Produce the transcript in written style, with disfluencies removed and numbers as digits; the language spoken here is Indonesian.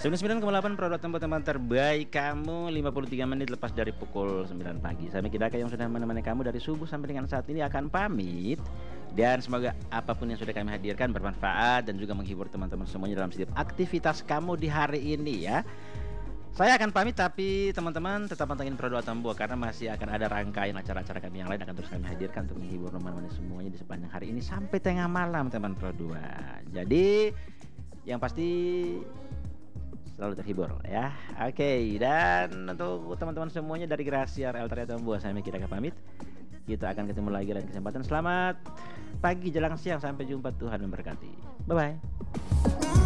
99,8 produk teman terbaik kamu 53 menit lepas dari pukul 9 pagi. Saya Miki Daka yang sudah menemani kamu dari subuh sampai dengan saat ini akan pamit. Dan semoga apapun yang sudah kami hadirkan bermanfaat dan juga menghibur teman-teman semuanya dalam setiap aktivitas kamu di hari ini ya. Saya akan pamit tapi teman-teman tetap pantengin Produk Tambua karena masih akan ada rangkaian acara-acara kami yang lain akan terus kami hadirkan untuk menghibur teman-teman semuanya di sepanjang hari ini sampai tengah malam teman Produk. Jadi yang pasti selalu terhibur ya. Oke, dan untuk teman-teman semuanya dari Gracia Realtaria Tambua, saya Miki Daka pamit. Kita akan ketemu lagi lain kesempatan. Selamat pagi jelang siang, sampai jumpa, Tuhan memberkati. Bye bye.